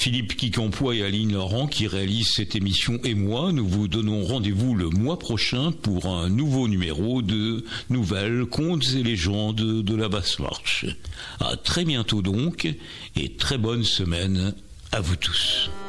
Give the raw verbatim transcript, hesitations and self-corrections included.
Philippe Quincampoix et Aline Laurent qui réalisent cette émission et moi, nous vous donnons rendez-vous le mois prochain pour un nouveau numéro de Nouvelles, Contes et Légendes de la Basse-Marche. À très bientôt donc et très bonne semaine à vous tous.